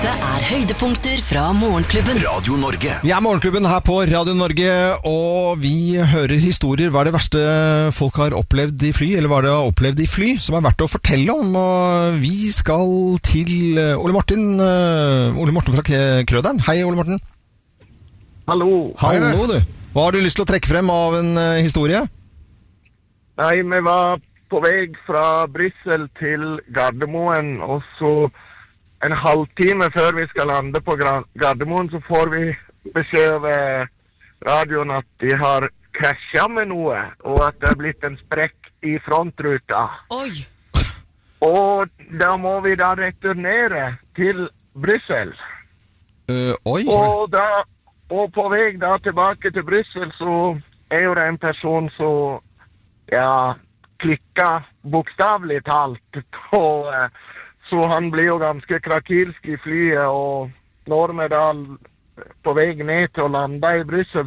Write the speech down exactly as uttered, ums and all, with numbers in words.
Dette er høydepunkter fra Morgenklubben. Radio Norge. Vi er Morgenklubben her på Radio Norge, og vi hører historier. Hva er det verste folk har opplevd i fly, eller hva er det har opplevd i fly, som er verdt å fortelle om? Og vi skal til Ole Martin, Ole Martin fra Krøderen. Hei, Ole Martin. Hallo. Hallo, du. Hva har du lyst til å trekke frem av en uh, historie? Nei, vi var på vei fra Bryssel til Gardermoen, og så en halvtime før vi skal lande på Gardermoen, så får vi beskjed over radioen at de har krasjet med noe, og at det har blitt en sprekk i frontruta. Oi! Og da må vi da returnere til Bryssel. Uh, oi! Og, da, og på vei da tilbake til Bryssel, så er jo det en person som ja, klikket bokstavlig talt på... Uh, Så han blir jo ganske krakilsk i flyet, og når vi da på vei ned til å lande i Bryssel,